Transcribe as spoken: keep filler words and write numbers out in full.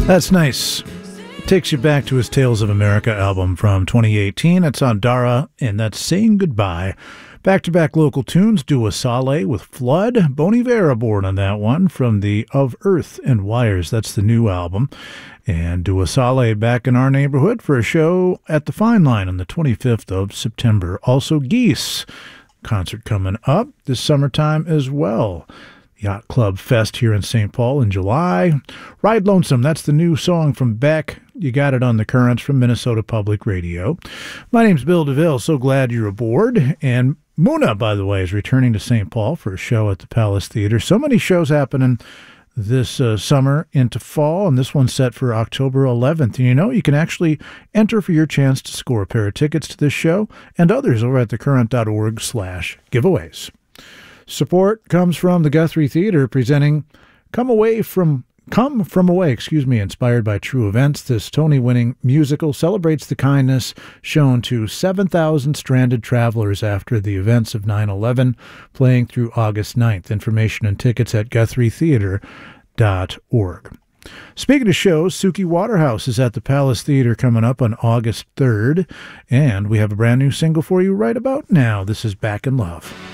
That's nice. Takes you back to his Tales of America album from twenty eighteen. It's on Dara, and that's Saying Goodbye. Back-to-back local tunes, Dua Saleh with Flood. Bon Iver aboard on that one from the Of Earth and Wires. That's the new album. And Dua Saleh back in our neighborhood for a show at the Fine Line on the twenty-fifth of September. Also Geese concert coming up this summertime as well. Yacht Club Fest here in Saint Paul in July. Ride Lonesome, that's the new song from Beck. You got it on the Currents from Minnesota Public Radio. My name's Bill DeVille. So glad you're aboard. And Muna, by the way, is returning to Saint Paul for a show at the Palace Theater. So many shows happening this uh, summer into fall, and this one's set for October eleventh. And you know, you can actually enter for your chance to score a pair of tickets to this show and others over at thecurrent.org slash giveaways. Support comes from the Guthrie Theater presenting Come Away From Come From Away, excuse me, inspired by true events. This Tony-winning musical celebrates the kindness shown to seven thousand stranded travelers after the events of nine eleven, playing through August ninth. Information and tickets at guthrie theater dot org. Speaking of shows, Suki Waterhouse is at the Palace Theater coming up on August third, and we have a brand new single for you right about now. This is Back in Love.